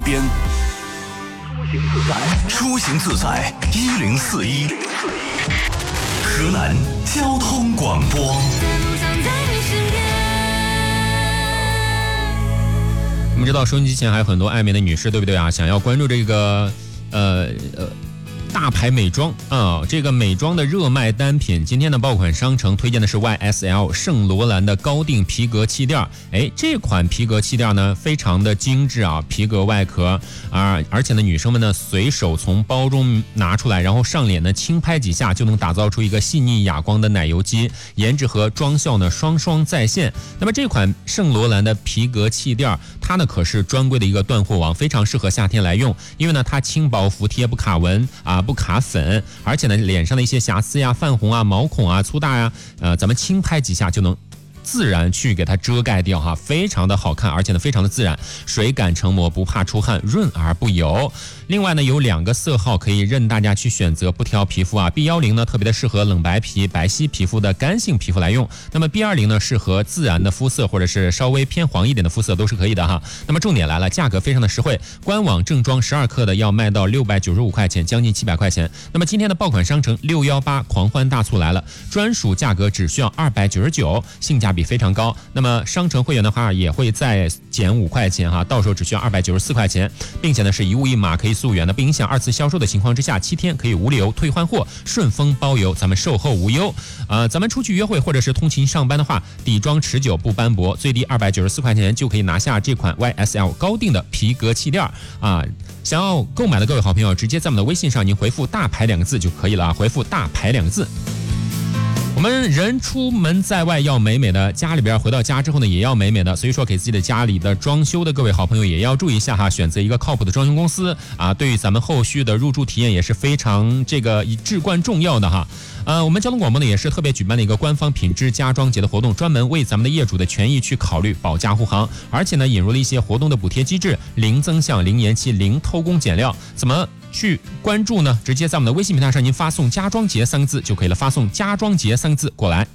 边。出行自在1041，河南交通广播。 我们知道收音机前还有很多爱美的女士，对不对啊？想要关注这个大牌美妆啊，这个美妆的热卖单品，今天的爆款商城推荐的是 YSL 圣罗兰的高定皮革气垫。这款皮革气垫呢，非常的精致啊，皮革外壳啊，而且呢，女生们呢随手从包中拿出来，然后上脸呢轻拍几下，就能打造出一个细腻哑光的奶油肌，颜值和妆效呢双双在线。那么这款圣罗兰的皮革气垫，它呢可是专柜的一个断货王，非常适合夏天来用，因为呢它轻薄服帖，不卡纹啊。不卡粉，而且呢，脸上的一些瑕疵呀、泛红啊、毛孔啊、粗大呀，咱们轻拍几下就能自然去给它遮盖掉哈，非常的好看，而且呢非常的自然，水感成膜，不怕出汗，润而不油。另外呢，有2个色号可以任大家去选择，不挑皮肤啊。B10呢特别的适合冷白皮、白皙皮肤的干性皮肤来用，那么 B20呢适合自然的肤色或者是稍微偏黄一点的肤色都是可以的哈。那么重点来了，价格非常的实惠，官网正装12克的要卖到695块钱，将近700块钱。那么今天的爆款商城618狂欢大促来了，专属价格只需要299，性价比非常高。那么商城会员的话也会再减5块钱哈，到时候只需要294块钱，并且呢是一物一码可以溯源的，不影响2次销售的情况之下，7天可以无理由退换货，顺丰包邮，咱们售后无忧。咱们出去约会或者是通勤上班的话，底妆持久不斑驳，最低294块钱就可以拿下这款 YSL 高定的皮革气垫啊。想要购买的各位好朋友，直接在我们的微信上您回复大牌2个字就可以了，回复大牌2个字。我们人出门在外要美美的，家里边回到家之后呢也要美美的，所以说给自己的家里的装修的各位好朋友也要注意一下哈，选择一个靠谱的装修公司啊，对于咱们后续的入住体验也是非常至关重要的哈。我们交通广播呢也是特别举办了一个官方品质家装节的活动，专门为咱们的业主的权益去考虑，保驾护航，而且呢引入了一些活动的补贴机制，零增项、零延期、零偷工减料。怎么去关注呢？直接在我们的微信平台上您发送家装节3个字就可以了，发送家装节3个字过来。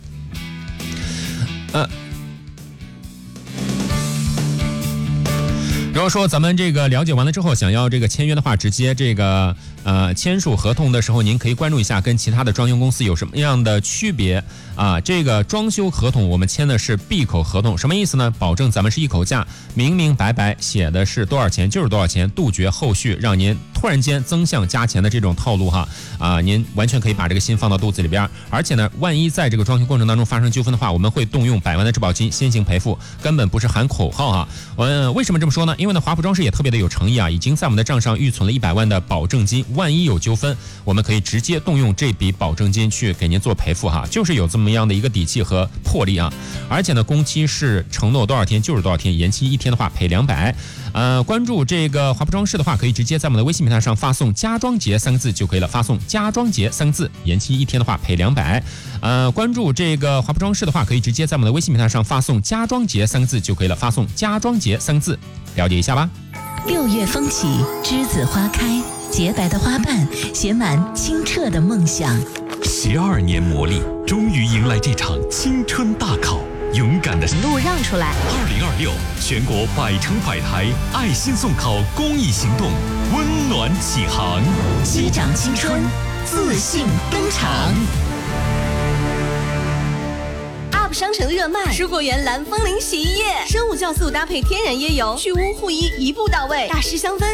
如果说咱们了解完了之后，想要签约的话，直接签署合同的时候，您可以关注一下跟其他的装修公司有什么样的区别啊？这个装修合同我们签的是闭口合同，什么意思呢？保证咱们是一口价，明明白白写的是多少钱就是多少钱，杜绝后续让您突然间增项加钱的这种套路哈您完全可以把这个心放到肚子里边，而且呢，万一在这个装修过程当中发生纠纷的话，我们会动用100万的质保金先行赔付，根本不是喊口号哈。为什么这么说呢？因为呢，华普装饰也特别的有诚意啊，已经在我们的账上预存了100万的保证金，万一有纠纷，我们可以直接动用这笔保证金去给您做赔付哈，就是有这么样的一个底气和魄力啊。而且呢，工期是承诺多少天就是多少天，延期1天的话赔200。关注这个华普装饰的话，可以直接在我们的微信平台上发送家装节3个字就可以了，发送家装节3个字，延期1天的话赔200。关注这个华普装饰的话，可以直接在我们的微信平台上发送家装节3个字就可以了，发送家装节3个字，了解一下吧。 6月风起，栀子花开，洁白的花瓣写满清澈的梦想。 12年磨砺，终于迎来这场青春大考。勇敢的路让出来。 2026全国100城100台爱心送考公益行动温暖启航， 击掌青春，自信登场。 UP 商城热卖，蔬果园蓝风铃洗衣液，生物酵素搭配天然椰油，去污护衣一步到位，大师香氛